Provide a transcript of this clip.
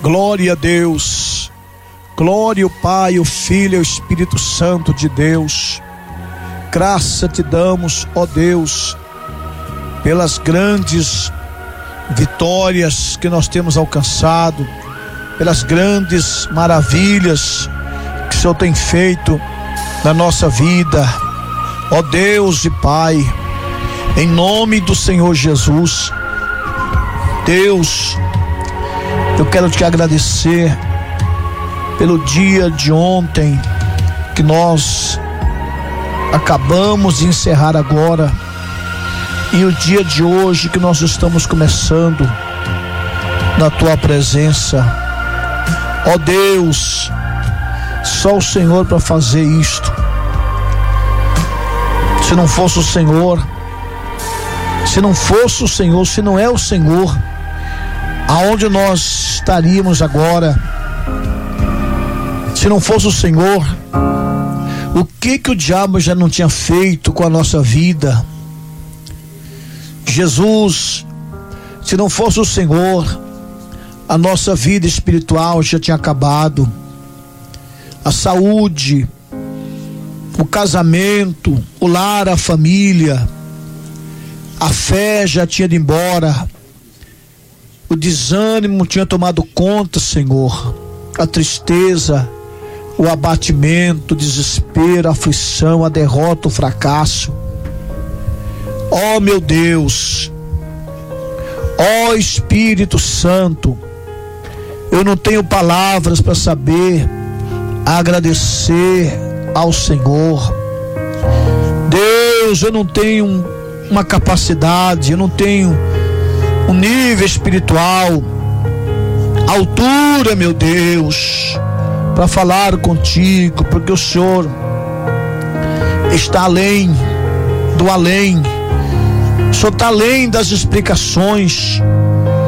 Glória a Deus. Glória ao Pai, ao Filho e ao Espírito Santo de Deus. Graça te damos, ó Deus, pelas grandes vitórias que nós temos alcançado, pelas grandes maravilhas que o Senhor tem feito na nossa vida, ó Deus e Pai, em nome do Senhor Jesus. Deus, eu quero te agradecer pelo dia de ontem que nós acabamos de encerrar agora, e o dia de hoje que nós estamos começando na tua presença. Ó Deus, só o Senhor para fazer isto. Se não fosse o Senhor, se não é o Senhor, aonde nós estaríamos agora? Se não fosse o Senhor, o que o diabo já não tinha feito com a nossa vida? Jesus, se não fosse o Senhor, a nossa vida espiritual já tinha acabado. A saúde, o casamento, o lar, a família, a fé já tinha ido embora. O desânimo tinha tomado conta, Senhor. A tristeza, o abatimento, o desespero, a aflição, a derrota, o fracasso. Ó meu Deus, ó Espírito Santo, eu não tenho palavras para saber agradecer ao Senhor. Deus, eu não tenho uma capacidade, eu não tenho um nível espiritual, altura, meu Deus, para falar contigo, porque o Senhor está além do além. O Senhor está além das explicações.